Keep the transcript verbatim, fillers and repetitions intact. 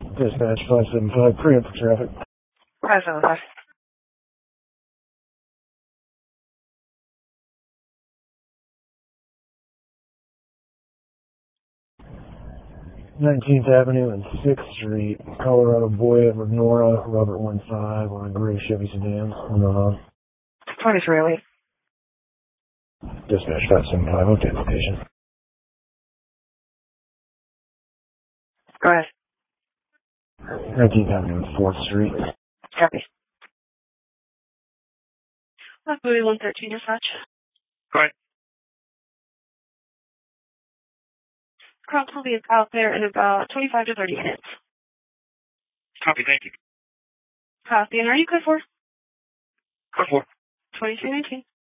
Dispatch five seven five, preempt for traffic. five seven five. nineteenth Avenue and sixth Street, Colorado Boy, Edward Nora, Robert one five on a gray Chevy sedan. On twenty-three oh eight. Dispatch five seven five, okay, location. Go ahead. nineteenth Avenue and fourth Street. Copy. That's movie one thirteen, dispatch. Go ahead. Cross will be out there in about twenty-five to thirty minutes. Copy, thank you. Copy, and are you good for? Good for. twenty-three nineteen.